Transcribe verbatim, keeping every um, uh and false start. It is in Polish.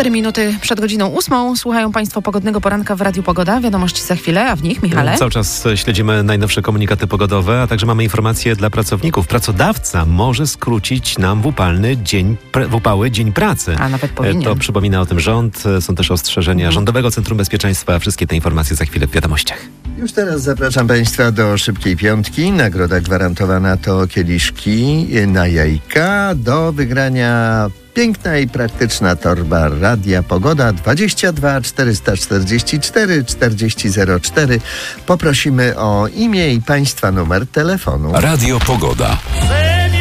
Cztery minuty przed godziną ósmą. Słuchają Państwo pogodnego poranka w Radiu Pogoda. Wiadomości za chwilę, a w nich, Michale? Cały czas śledzimy najnowsze komunikaty pogodowe, a także mamy informacje dla pracowników. Pracodawca może skrócić nam w upalny dzień, w upały dzień pracy. A nawet powinien. To przypomina o tym rząd. Są też ostrzeżenia mhm. Rządowego Centrum Bezpieczeństwa. Wszystkie te informacje za chwilę w wiadomościach. Już teraz zapraszam Państwa do szybkiej piątki. Nagroda gwarantowana to kieliszki na jajka. Do wygrania piękna i praktyczna torba Radia Pogoda dwadzieścia dwa czterysta czterdzieści cztery czterdzieści zero cztery. Poprosimy o imię i Państwa numer telefonu. Radio Pogoda.